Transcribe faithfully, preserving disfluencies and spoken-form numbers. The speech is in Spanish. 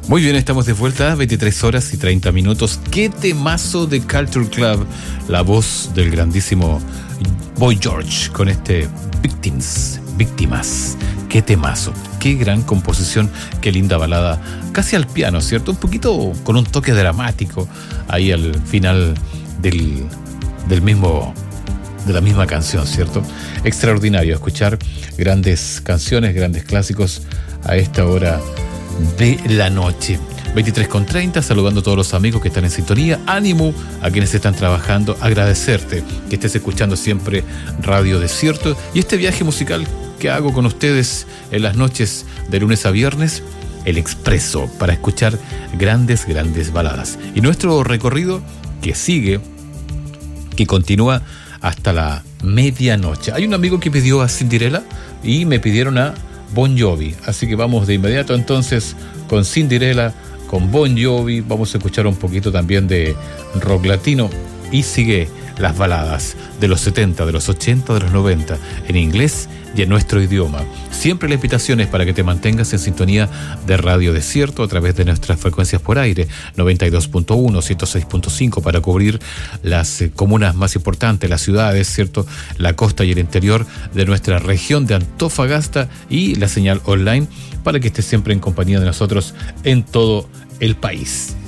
Muy bien, estamos de vuelta, veintitrés horas y treinta minutos. ¡Qué temazo de Culture Club! La voz del grandísimo Boy George con este Victims, Víctimas. ¡Qué temazo! ¡Qué gran composición! ¡Qué linda balada! Casi al piano, ¿cierto? Un poquito con un toque dramático ahí al final del, del mismo... de la misma canción, ¿cierto? Extraordinario escuchar grandes canciones, grandes clásicos a esta hora de la noche. veintitrés con treinta, saludando a todos los amigos que están en sintonía. Ánimo a quienes están trabajando. Agradecerte que estés escuchando siempre Radio Desierto y este viaje musical que hago con ustedes en las noches de lunes a viernes, el Expreso, para escuchar grandes, grandes baladas. Y nuestro recorrido que sigue, que continúa hasta la medianoche. Hay un amigo que pidió a Cinderella y me pidieron a Bon Jovi, así que vamos de inmediato entonces con Cinderella, con Bon Jovi. Vamos a escuchar un poquito también de rock latino y sigue las baladas de los setenta, de los ochenta, de los noventa en inglés y en nuestro idioma. Siempre la invitación es para que te mantengas en sintonía de Radio Desierto a través de nuestras frecuencias por aire, noventa y dos punto uno, ciento seis punto cinco, para cubrir las eh, comunas más importantes, las ciudades, ¿cierto? La costa y el interior de nuestra región de Antofagasta, y la señal online para que estés siempre en compañía de nosotros en todo el país.